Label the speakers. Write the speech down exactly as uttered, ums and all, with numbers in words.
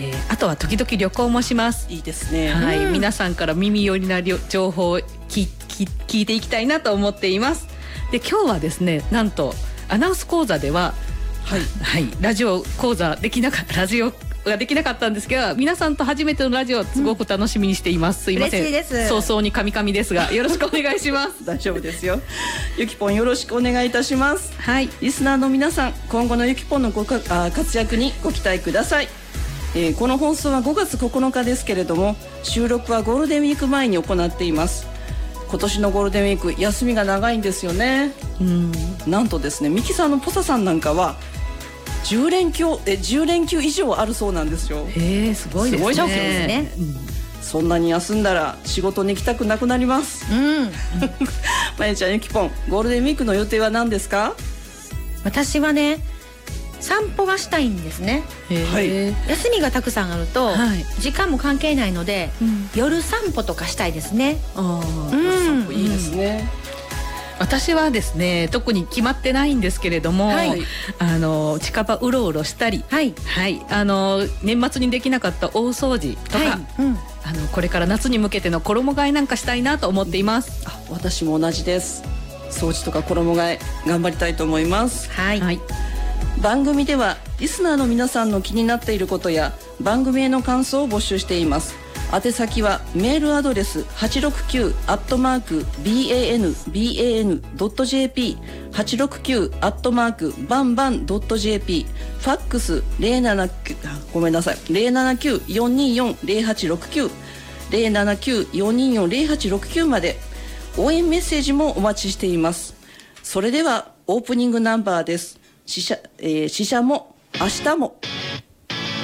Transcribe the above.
Speaker 1: えー、あとは時々旅行もします。
Speaker 2: いいですね。
Speaker 1: はい、
Speaker 2: うん、
Speaker 1: 皆さんから耳寄りな情報を聞聞いていきたいなと思っています。で今日はですね、なんとアナウンス講座では、はい、はい、ラジオ講座できなかったラジオができなかったんですが、皆さんと初めてのラジオすごく楽しみにしています。うん、すいません。嬉しいです。早々にカミカミですが、よろしくお願いします。
Speaker 2: 大丈夫ですよ。ゆきぽんよろしくお願いいたします。
Speaker 1: はい。
Speaker 2: リスナーの皆さん、今後のゆきぽんのごかあ活躍にご期待ください。えー、この放送はごがつここのかですけれども、収録はゴールデンウィーク前に行っています。今年のゴールデンウィーク休みが長いんですよね。うん、なんとですね、ミキさんのポサさんなんかはじゅう連休えじゅう連休以上あるそうなんですよ。
Speaker 1: へえ、すごいですね。すごいですね。
Speaker 2: うん、そんなに休んだら仕事に行きたくなくなります。うん。まゆちゃん、ゆきぽん、ゴールデンウィークの予定は何ですか？
Speaker 3: 私はね、散歩がしたいんですね。
Speaker 2: はい、
Speaker 3: 休みがたくさんあると、はい、時間も関係ないので、うん、夜散歩とかしたいですね。
Speaker 2: あ、うん、夜散歩いいですね。
Speaker 1: うん、私はですね、特に決まってないんですけれども、はい、あの近場うろうろしたり、はいはい、あの年末にできなかった大掃除とか、はい、うん、あのこれから夏に向けての衣替えなんかしたいなと思っています。
Speaker 2: あ、私も同じです。掃除とか衣替え頑張りたいと思います。
Speaker 3: はい、はい、
Speaker 2: 番組ではリスナーの皆さんの気になっていることや番組への感想を募集しています。宛先はメールアドレス はちろくきゅう アットマーク バンバン ドット ジェーピー はちろくきゅう アットマーク バンバン ドット ジェーピー、 ファックスゼロななきゅうごめんなさいゼロななきゅう よんにーよん ゼロはちろくきゅう ゼロななきゅう よんにーよん ゼロはちろくきゅうまで応援メッセージもお待ちしています。それではオープニングナンバーです。死者、えー、死者も明日も。